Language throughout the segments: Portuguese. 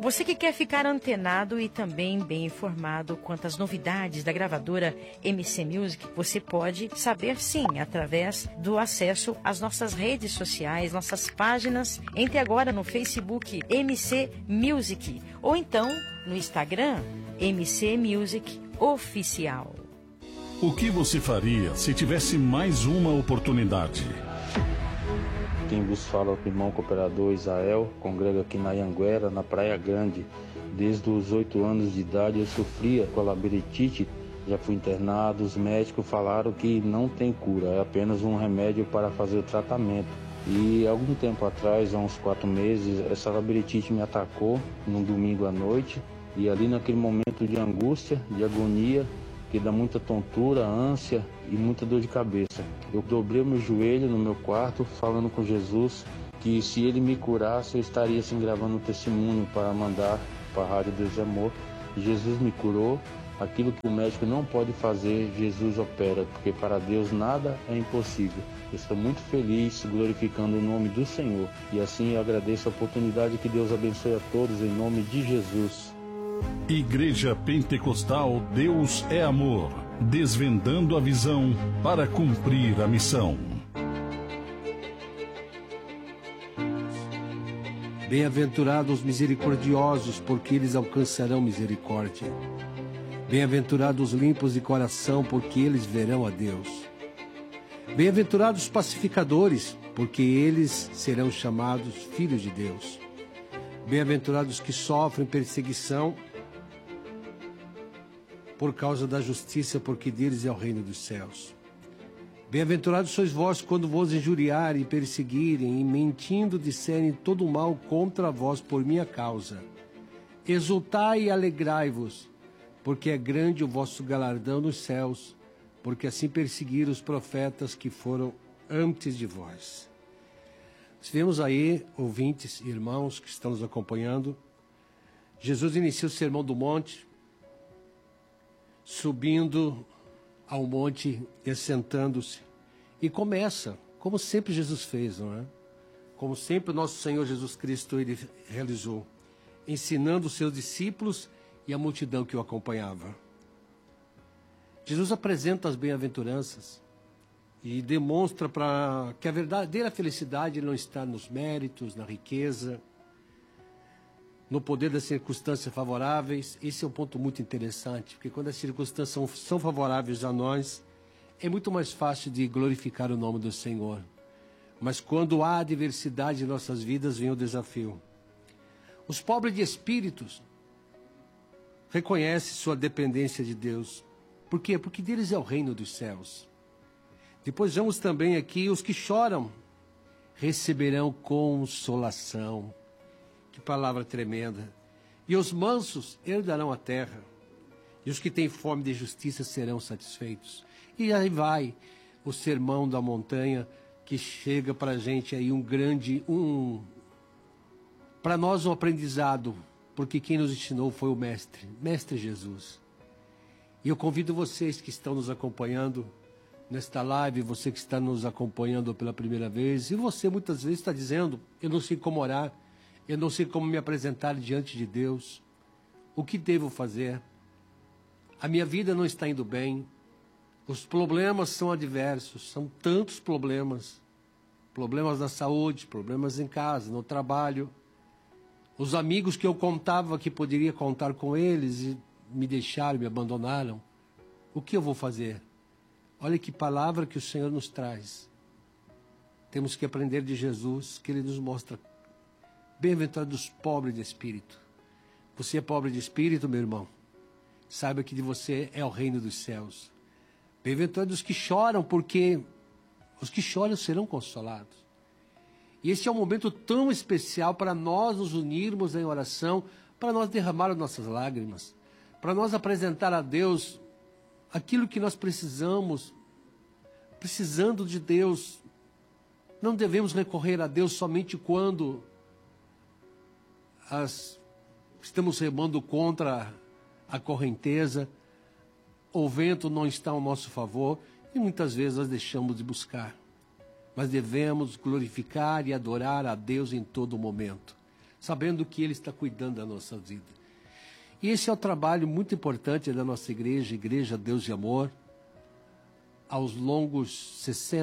Você que quer ficar antenado e também bem informado quanto às novidades da gravadora MC Music, você pode saber sim, através do acesso às nossas redes sociais, nossas páginas. Entre agora no Facebook MC Music ou então no Instagram MC Music Oficial. O que você faria se tivesse mais uma oportunidade? Quem vos fala é o irmão cooperador Israel, congrega aqui na Anhanguera, na Praia Grande. Desde os 8 anos de idade eu sofria com a labirintite, já fui internado, os médicos falaram que não tem cura, é apenas um remédio para fazer o tratamento. E algum tempo atrás, há uns 4 meses, essa labirintite me atacou num domingo à noite, e ali naquele momento de angústia, de agonia, que dá muita tontura, ânsia e muita dor de cabeça. Eu dobrei o meu joelho no meu quarto, falando com Jesus que se Ele me curasse, eu estaria assim gravando um testemunho para mandar para a Rádio Deus e Amor. Jesus me curou. Aquilo que o médico não pode fazer, Jesus opera, porque para Deus nada é impossível. Eu estou muito feliz, glorificando o nome do Senhor. E assim eu agradeço a oportunidade, que Deus abençoe a todos, em nome de Jesus. Igreja Pentecostal Deus é Amor, desvendando a visão para cumprir a missão. Bem-aventurados os misericordiosos, porque eles alcançarão misericórdia. Bem-aventurados os limpos de coração, porque eles verão a Deus. Bem-aventurados os pacificadores, porque eles serão chamados filhos de Deus. Bem-aventurados que sofrem perseguição por causa da justiça, porque deles é o reino dos céus. Bem-aventurados sois vós quando vos injuriarem e perseguirem, e mentindo disserem todo o mal contra vós por minha causa. Exultai e alegrai-vos, porque é grande o vosso galardão nos céus, porque assim perseguiram os profetas que foram antes de vós. Vemos aí, ouvintes e irmãos que estão nos acompanhando, Jesus inicia o Sermão do Monte, subindo ao monte e assentando-se, e começa, como sempre Jesus fez, não é? Como sempre o nosso Senhor Jesus Cristo ele realizou, ensinando os seus discípulos e a multidão que o acompanhava. Jesus apresenta as bem-aventuranças e demonstra que a verdadeira felicidade não está nos méritos, na riqueza, no poder das circunstâncias favoráveis. Esse é um ponto muito interessante, porque quando as circunstâncias são favoráveis a nós, é muito mais fácil de glorificar o nome do Senhor. Mas quando há adversidade em nossas vidas, vem o desafio. Os pobres de espíritos reconhecem sua dependência de Deus. Por quê? Porque deles é o reino dos céus. Depois vemos também aqui, os que choram receberão consolação. Que palavra tremenda. E os mansos herdarão a terra. E os que têm fome de justiça serão satisfeitos. E aí vai o sermão da montanha, que chega para a gente aí para nós um aprendizado, porque quem nos ensinou foi o Mestre Jesus. E eu convido vocês que estão nos acompanhando nesta live, você que está nos acompanhando pela primeira vez, e você muitas vezes está dizendo, eu não sei como orar, eu não sei como me apresentar diante de Deus, o que devo fazer? A minha vida não está indo bem, os problemas são adversos, são tantos problemas na saúde, problemas em casa, no trabalho, os amigos que eu contava que poderia contar com eles e me deixaram, me abandonaram. O que eu vou fazer? Olha que palavra que o Senhor nos traz. Temos que aprender de Jesus, que Ele nos mostra. Bem-aventurados os pobres de espírito. Você é pobre de espírito, meu irmão? Saiba que de você é o reino dos céus. Bem-aventurados os que choram, porque os que choram serão consolados. E esse é um momento tão especial para nós nos unirmos em oração, para nós derramarmos nossas lágrimas, para nós apresentar a Deus aquilo que nós precisamos, precisando de Deus. Não devemos recorrer a Deus somente quando estamos remando contra a correnteza, o vento não está ao nosso favor, e muitas vezes nós deixamos de buscar. Mas devemos glorificar e adorar a Deus em todo momento. sabendo que Ele está cuidando da nossa vida. E esse é o trabalho muito importante da nossa igreja, Igreja Deus de Amor, aos longos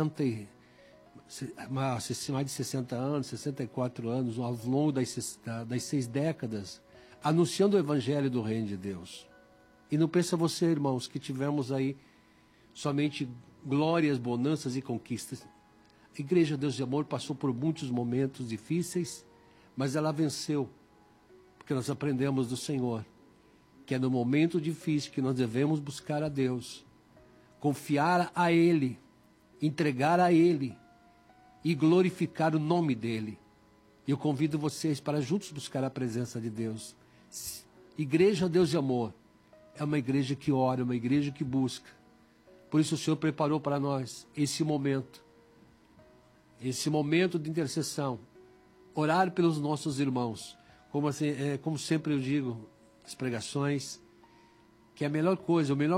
mais de 60 anos, 64 anos, ao longo das 6 décadas, anunciando o Evangelho do Reino de Deus. E não pensa você, irmãos, que tivemos aí somente glórias, bonanças e conquistas. A Igreja Deus de Amor passou por muitos momentos difíceis, mas ela venceu, porque nós aprendemos do Senhor, que é no momento difícil que nós devemos buscar a Deus, confiar a Ele, entregar a Ele e glorificar o nome dEle. Eu convido vocês para juntos buscar a presença de Deus. Igreja Deus de Amor é uma igreja que ora, uma igreja que busca. Por isso o Senhor preparou para nós esse momento de intercessão, orar pelos nossos irmãos. Como sempre eu digo, as pregações, que é a melhor coisa, o melhor